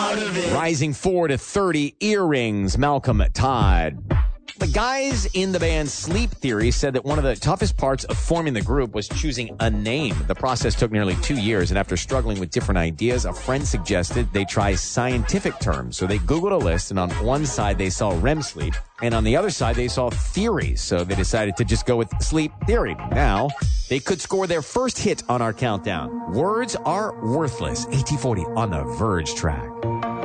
out of it. Rising 4 to 30, Earrings, Malcolm Todd. The guys in the band Sleep Theory said that one of the toughest parts of forming the group was choosing a name. The process took nearly 2 years, and after struggling with different ideas, a friend suggested they try scientific terms. So they Googled a list, and on one side they saw REM sleep, and on the other side they saw theories. So they decided to just go with Sleep Theory. Now, they could score their first hit on our countdown. Words Are Worthless, AT40 on the Verge track.